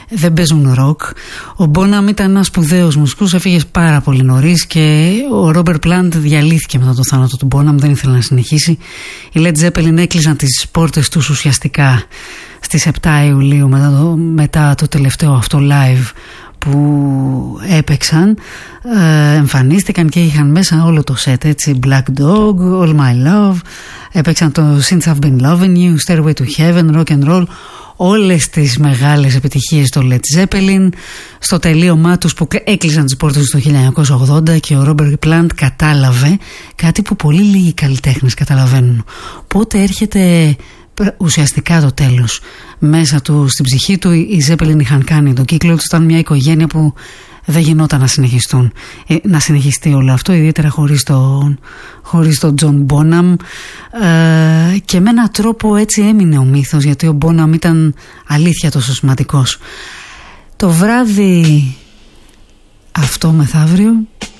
δεν παίζουν ροκ. Ο Μπόναμ ήταν ένας σπουδαίος μουσικός, έφυγε πάρα πολύ νωρίς και ο Ρόμπερτ Πλάντ διαλύθηκε μετά το θάνατο του Μπόναμ, δεν ήθελε να συνεχίσει. Οι Led Zeppelin έκλεισαν τις πόρτες τους ουσιαστικά στις 7 Ιουλίου μετά το τελευταίο αυτό live που έπαιξαν. Εμφανίστηκαν και είχαν μέσα όλο το set, έτσι, Black Dog, All My Love, έπαιξαν το Since I've Been Loving You, Stairway to Heaven, Rock and Roll, όλες τις μεγάλες επιτυχίες των Led Zeppelin. Στο τελείωμά τους που έκλεισαν τις πόρτες του το 1980 και ο Robert Plant κατάλαβε κάτι που πολύ λίγοι καλλιτέχνες καταλαβαίνουν: πότε έρχεται ουσιαστικά το τέλος. Μέσα του, στην ψυχή του, οι Zeppelin είχαν κάνει τον κύκλο τους, ήταν μια οικογένεια που δεν γινόταν να συνεχιστεί όλο αυτό, ιδιαίτερα χωρίς τον John Bonham, και με έναν τρόπο έτσι έμεινε ο μύθος, γιατί ο Bonham ήταν αλήθεια τόσο σημαντικός. Το βράδυ αυτό μεθαύριο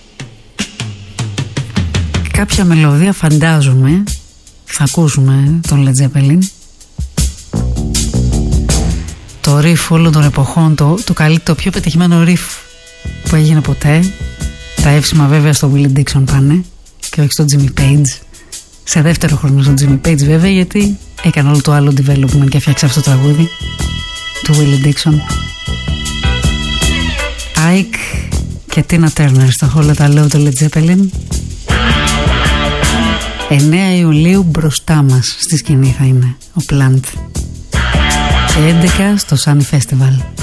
κάποια μελωδία φαντάζομαι θα ακούσουμε τον Led Zeppelin. Το riff όλων των εποχών, το πιο πετυχημένο riff που έγινε ποτέ. Τα εύσημα βέβαια στο Willie Dixon πάνε και όχι στο Jimmy Page. Σε δεύτερο χρόνο στο Jimmy Page βέβαια, γιατί έκανε όλο το άλλο development και έφτιαξε αυτό το τραγούδι του Willie Dixon. Ike και Tina Turner στο All That I Love το Led Zeppelin. 9 Ιουλίου μπροστά μας στη σκηνή θα είναι ο Plant και 11 στο Sunny Festival.